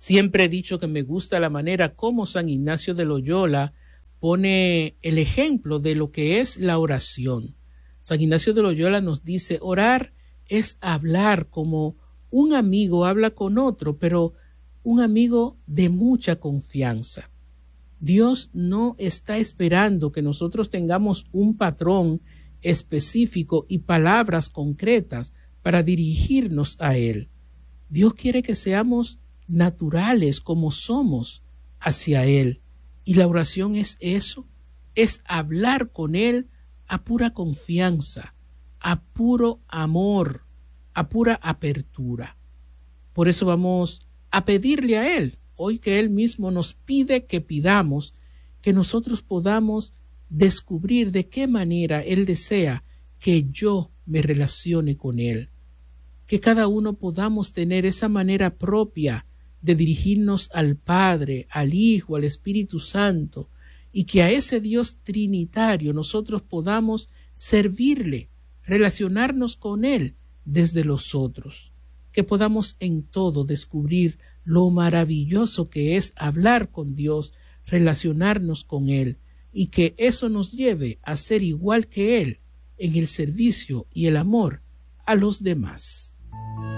Siempre he dicho que me gusta la manera como San Ignacio de Loyola pone el ejemplo de lo que es la oración. San Ignacio de Loyola nos dice, orar es hablar como un amigo habla con otro, pero un amigo de mucha confianza. Dios no está esperando que nosotros tengamos un patrón específico y palabras concretas para dirigirnos a Él. Dios quiere que seamos naturales como somos hacia Él. Y la oración es eso, es hablar con Él a pura confianza, a puro amor, a pura apertura. Por eso vamos a pedirle a Él, hoy que Él mismo nos pide que pidamos, que nosotros podamos descubrir de qué manera Él desea que yo me relacione con Él. Que cada uno podamos tener esa manera propia de dirigirnos al Padre, al Hijo, al Espíritu Santo, y que a ese Dios trinitario nosotros podamos servirle, relacionarnos con Él desde los otros, que podamos en todo descubrir lo maravilloso que es hablar con Dios, relacionarnos con Él, y que eso nos lleve a ser igual que Él en el servicio y el amor a los demás.